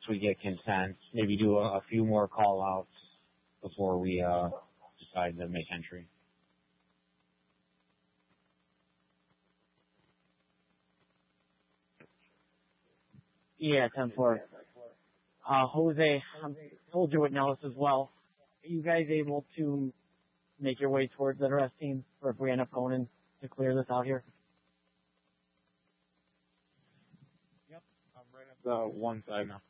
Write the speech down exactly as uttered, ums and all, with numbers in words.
we get consent, maybe do a, a few more call outs before we uh, decide to make entry. Yeah, ten four. Uh, Jose, I told you what Nellis as well. Are you guys able to make your way towards the rest team, or if we end up going in to clear this out here? Yep, I'm right at the one side now.